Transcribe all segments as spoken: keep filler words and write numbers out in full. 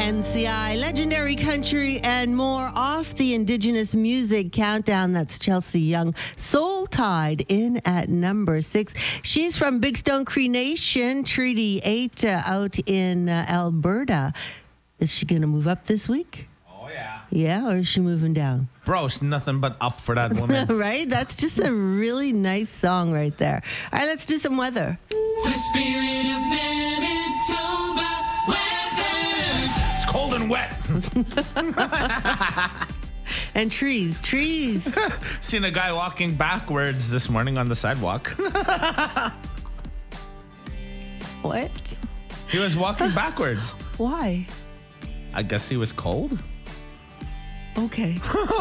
N C I, legendary country, and more off the Indigenous Music Countdown. That's Chelsea Young. Soul Tide in at number six. She's from Big Stone Cree Nation, Treaty eight, uh, out in uh, Alberta. Is she going to move up this week? Oh, yeah. Yeah, or is she moving down? Bro, it's nothing but up for that woman. Right? That's just a really nice song right there. All right, let's do some weather. The spirit of Manitoba weather. It's cold and wet. And trees, trees. Seen a guy walking backwards this morning on the sidewalk. What? He was walking backwards. Why? I guess he was cold. Okay.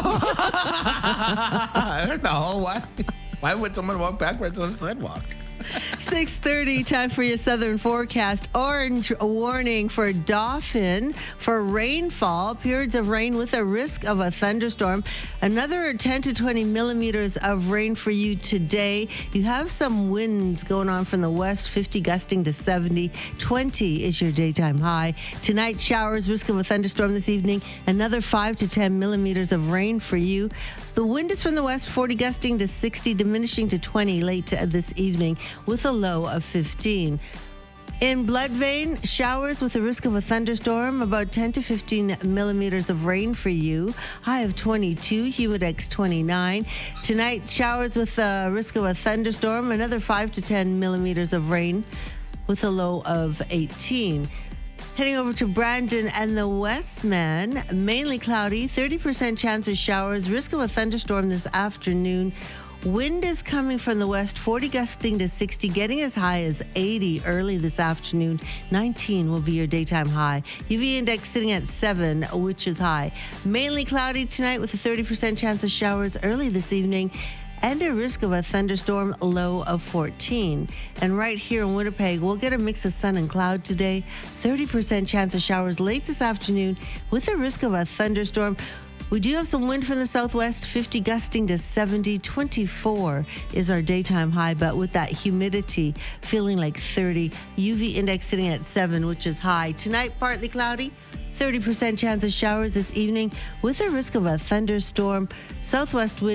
I don't know. Why, why would someone walk backwards on a sidewalk? six thirty, time for your southern forecast. Orange warning for Dauphin for rainfall, periods of rain with a risk of a thunderstorm. Another ten to twenty millimeters of rain for you today. You have some winds going on from the west, fifty gusting to seventy. twenty is your daytime high. Tonight, showers, risk of a thunderstorm this evening. Another five to ten millimeters of rain for you. The wind is from the west, forty gusting to sixty, diminishing to twenty late this evening with a low of fifteen. In Bloodvein, showers with a risk of a thunderstorm, about ten to fifteen millimeters of rain for you. High of twenty-two, humidex twenty-nine. Tonight, showers with a risk of a thunderstorm, another five to ten millimeters of rain with a low of eighteen. Heading over to Brandon and the Westman, mainly cloudy, thirty percent chance of showers, risk of a thunderstorm this afternoon. Wind is coming from the west, forty gusting to sixty, getting as high as eighty early this afternoon. nineteen will be your daytime high. U V index sitting at seven, which is high. Mainly cloudy tonight with a thirty percent chance of showers early this evening and a risk of a thunderstorm, low of fourteen. And right here in Winnipeg, we'll get a mix of sun and cloud today. thirty percent chance of showers late this afternoon with a risk of a thunderstorm. We do have some wind from the southwest, fifty gusting to seventy. twenty-four is our daytime high, but with that humidity feeling like thirty. U V index sitting at seven, which is high. Tonight, partly cloudy, thirty percent chance of showers this evening with a risk of a thunderstorm. Southwest wind